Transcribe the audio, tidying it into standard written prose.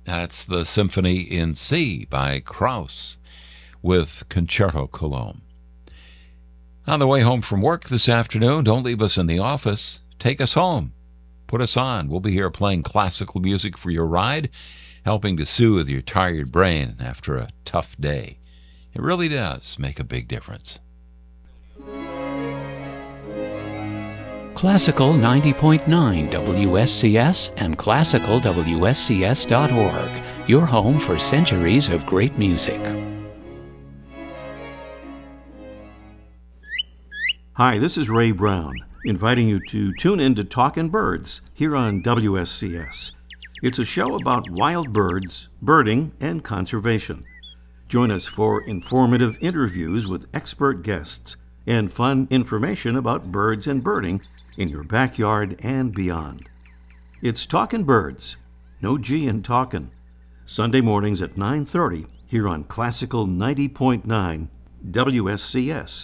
That's the Symphony in C by Krauss with Concerto Cologne. On the way home from work this afternoon, don't leave us in the office. Take us home. Put us on. We'll be here playing classical music for your ride, helping to soothe your tired brain after a tough day. It really does make a big difference. Classical 90.9 WSCS and classicalwscs.org, your home for centuries of great music. Hi, this is Ray Brown, inviting you to tune in to Talkin' Birds here on WSCS. It's a show about wild birds, birding, and conservation. Join us for informative interviews with expert guests and fun information about birds and birding in your backyard and beyond. It's Talkin' Birds, no G in talkin', Sunday mornings at 9:30 here on Classical 90.9 WSCS.